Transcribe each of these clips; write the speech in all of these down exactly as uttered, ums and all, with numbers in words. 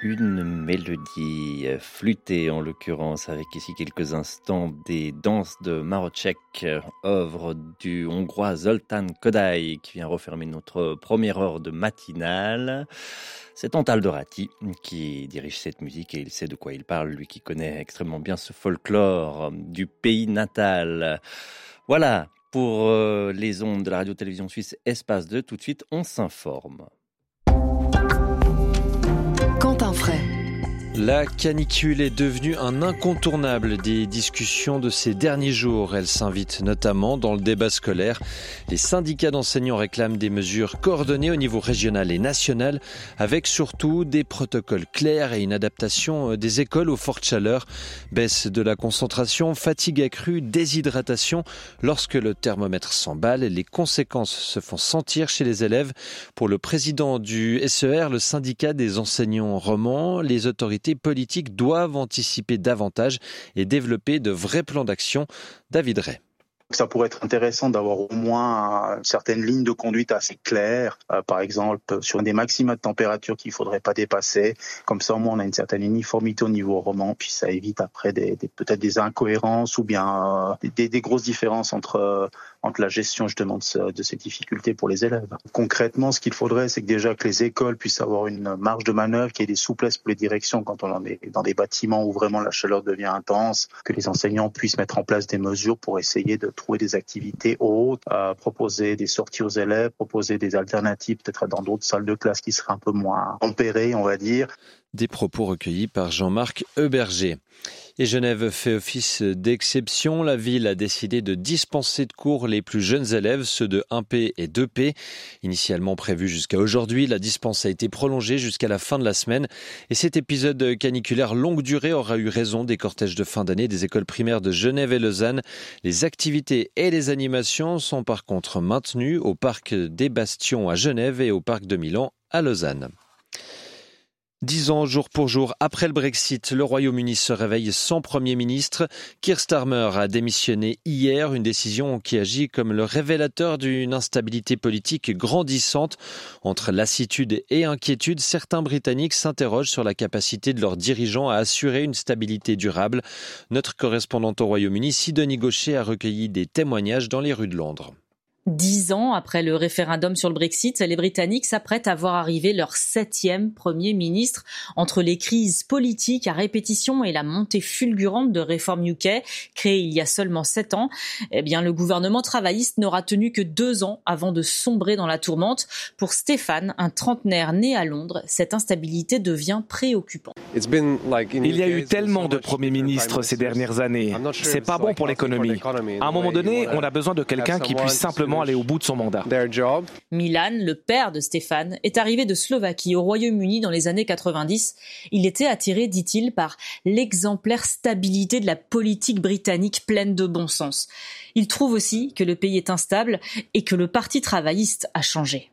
une mélodie flûtée en l'occurrence, avec ici quelques instants des danses de Maroček, œuvre du Hongrois Zoltán Kodály, qui vient refermer notre première heure de matinale. C'est Antal Dorati qui dirige cette musique et il sait de quoi il parle, lui qui connaît extrêmement bien ce folklore du pays natal. Voilà pour euh, les ondes de la radio-télévision suisse Espace deux. Tout de suite, on s'informe. Quentin Fray. La canicule est devenue un incontournable des discussions de ces derniers jours. Elle s'invite notamment dans le débat scolaire. Les syndicats d'enseignants réclament des mesures coordonnées au niveau régional et national, avec surtout des protocoles clairs et une adaptation des écoles aux fortes chaleurs. Baisse de la concentration, fatigue accrue, déshydratation. Lorsque le thermomètre s'emballe, les conséquences se font sentir chez les élèves. Pour le président du S E R, le syndicat des enseignants romans, les autorités politiques doivent anticiper davantage et développer de vrais plans d'action. David Ray. Ça pourrait être intéressant d'avoir au moins une certaine ligne de conduite assez claire, euh, par exemple sur des maxima de température qu'il ne faudrait pas dépasser. Comme ça, au moins, on a une certaine uniformité au niveau roman, puis ça évite après des, des, peut-être des incohérences ou bien euh, des, des grosses différences entre, euh, entre la gestion justement de, ce, de ces difficultés pour les élèves. Concrètement, ce qu'il faudrait, c'est que déjà que les écoles puissent avoir une marge de manœuvre, qu'il y ait des souplesses pour les directions quand on est dans des bâtiments où vraiment la chaleur devient intense, que les enseignants puissent mettre en place des mesures pour essayer de trouver des activités hautes, euh, proposer des sorties aux élèves, proposer des alternatives peut-être dans d'autres salles de classe qui seraient un peu moins tempérées, on va dire. Des propos recueillis par Jean-Marc Heuberger. Et Genève fait office d'exception. La ville a décidé de dispenser de cours les plus jeunes élèves, ceux de un P et deux P. Initialement prévu jusqu'à aujourd'hui, la dispense a été prolongée jusqu'à la fin de la semaine. Et cet épisode caniculaire longue durée aura eu raison des cortèges de fin d'année des écoles primaires de Genève et Lausanne. Les activités et les animations sont par contre maintenues au parc des Bastions à Genève et au parc de Milan à Lausanne. Dix ans jour pour jour après le Brexit, le Royaume-Uni se réveille sans Premier ministre. Keir Starmer a démissionné hier, une décision qui agit comme le révélateur d'une instabilité politique grandissante. Entre lassitude et inquiétude, certains Britanniques s'interrogent sur la capacité de leurs dirigeants à assurer une stabilité durable. Notre correspondante au Royaume-Uni, Sidonie Gaucher, a recueilli des témoignages dans les rues de Londres. Dix ans après le référendum sur le Brexit, les Britanniques s'apprêtent à voir arriver leur septième Premier ministre. Entre les crises politiques à répétition et la montée fulgurante de Reform U K, créée il y a seulement sept ans, eh bien, le gouvernement travailliste n'aura tenu que deux ans avant de sombrer dans la tourmente. Pour Stéphane, un trentenaire né à Londres, cette instabilité devient préoccupante. Il y a eu tellement de premiers ministres ces dernières années. C'est pas bon pour l'économie. À un moment donné, on a besoin de quelqu'un qui puisse simplement aller au bout de son mandat. Milan, le père de Stéphane, est arrivé de Slovaquie au Royaume-Uni dans les années quatre-vingt-dix. Il était attiré, dit-il, par l'exemplaire stabilité de la politique britannique pleine de bon sens. Il trouve aussi que le pays est instable et que le parti travailliste a changé.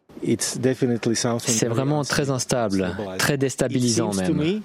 C'est vraiment très instable, très déstabilisant même.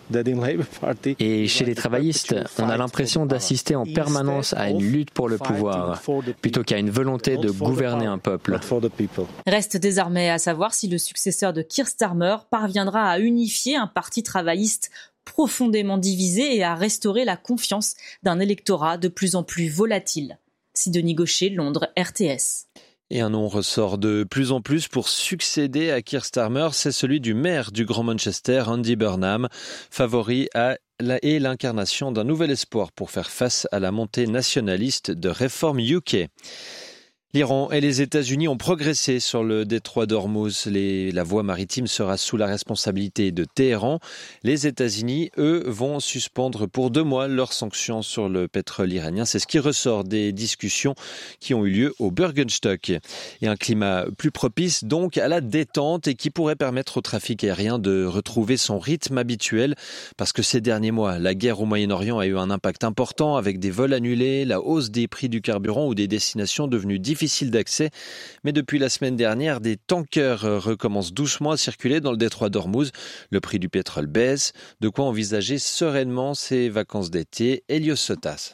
Et chez les travaillistes, on a l'impression d'assister en permanence à une lutte pour le pouvoir, plutôt qu'à une volonté de gouverner un peuple. Reste désormais à savoir si le successeur de Keir Starmer parviendra à unifier un parti travailliste profondément divisé et à restaurer la confiance d'un électorat de plus en plus volatile. Sidonie Gaucher, Londres, R T S. Et un nom ressort de plus en plus pour succéder à Keir Starmer, c'est celui du maire du Grand Manchester, Andy Burnham, favori à la, et l'incarnation d'un nouvel espoir pour faire face à la montée nationaliste de Reform U K. L'Iran et les États-Unis ont progressé sur le détroit d'Ormuz. Les, la voie maritime sera sous la responsabilité de Téhéran. Les États-Unis, eux, vont suspendre pour deux mois leurs sanctions sur le pétrole iranien. C'est ce qui ressort des discussions qui ont eu lieu au Bürgenstock. Et un climat plus propice donc à la détente et qui pourrait permettre au trafic aérien de retrouver son rythme habituel. Parce que ces derniers mois, la guerre au Moyen-Orient a eu un impact important avec des vols annulés, la hausse des prix du carburant ou des destinations devenues difficiles difficile d'accès, mais depuis la semaine dernière, des tankers recommencent doucement à circuler dans le détroit d'Ormuz. Le prix du pétrole baisse, de quoi envisager sereinement ses vacances d'été. Elios Sotas.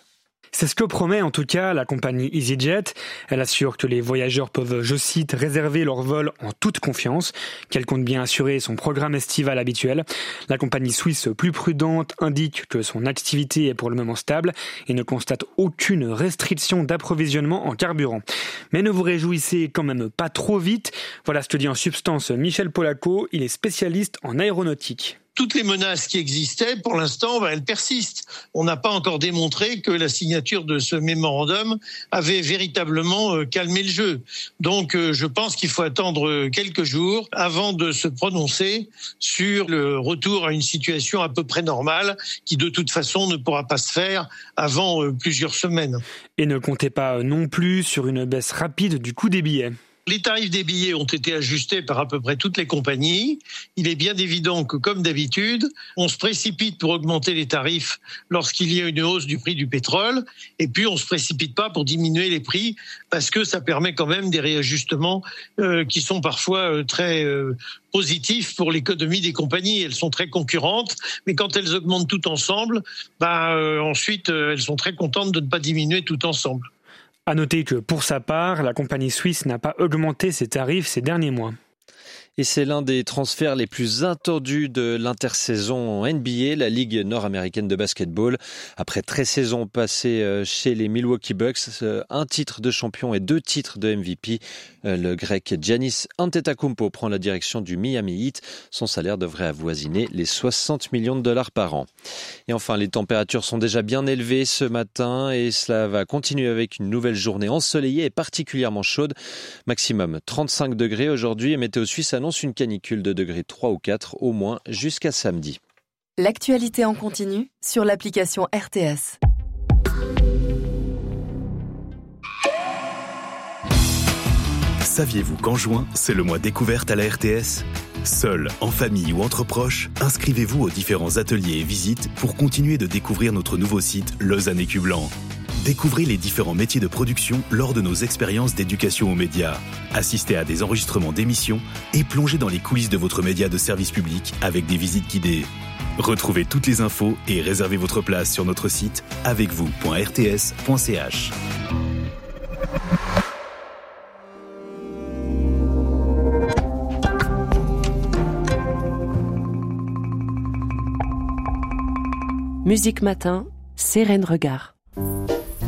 C'est ce que promet en tout cas la compagnie EasyJet. Elle assure que les voyageurs peuvent, je cite, réserver leur vol en toute confiance, qu'elle compte bien assurer son programme estival habituel. La compagnie suisse plus prudente indique que son activité est pour le moment stable et ne constate aucune restriction d'approvisionnement en carburant. Mais ne vous réjouissez quand même pas trop vite. Voilà ce que dit en substance Michel Polacco, il est spécialiste en aéronautique. Toutes les menaces qui existaient, pour l'instant, ben, elles persistent. On n'a pas encore démontré que la signature de ce mémorandum avait véritablement euh, calmé le jeu. Donc, euh, je pense qu'il faut attendre quelques jours avant de se prononcer sur le retour à une situation à peu près normale, qui de toute façon ne pourra pas se faire avant euh, plusieurs semaines. Et ne comptez pas non plus sur une baisse rapide du coût des billets. Les tarifs des billets ont été ajustés par à peu près toutes les compagnies. Il est bien évident que, comme d'habitude, on se précipite pour augmenter les tarifs lorsqu'il y a une hausse du prix du pétrole. Et puis, on ne se précipite pas pour diminuer les prix parce que ça permet quand même des réajustements euh, qui sont parfois euh, très euh, positifs pour l'économie des compagnies. Elles sont très concurrentes, mais quand elles augmentent tout ensemble, bah, euh, ensuite, euh, elles sont très contentes de ne pas diminuer tout ensemble. À noter que pour sa part, la compagnie suisse n'a pas augmenté ses tarifs ces derniers mois. Et c'est l'un des transferts les plus attendus de l'intersaison en N B A, la Ligue nord-américaine de basketball. Après treize saisons passées chez les Milwaukee Bucks, un titre de champion et deux titres de M V P, le grec Giannis Antetokounmpo prend la direction du Miami Heat. Son salaire devrait avoisiner les soixante millions de dollars par an. Et enfin, les températures sont déjà bien élevées ce matin et cela va continuer avec une nouvelle journée ensoleillée et particulièrement chaude. Maximum trente-cinq degrés aujourd'hui et Météo Suisse annonce une canicule de degrés trois ou quatre au moins jusqu'à samedi. L'actualité en continu sur l'application R T S. Saviez-vous qu'en juin, c'est le mois découverte à la R T S ? Seul, en famille ou entre proches, inscrivez-vous aux différents ateliers et visites pour continuer de découvrir notre nouveau site Lausanne Écu Blanc. Découvrez les différents métiers de production lors de nos expériences d'éducation aux médias. Assistez à des enregistrements d'émissions et plongez dans les coulisses de votre média de service public avec des visites guidées. Retrouvez toutes les infos et réservez votre place sur notre site avec vous point r t s point c h. Musique Matin, Sérène Regard.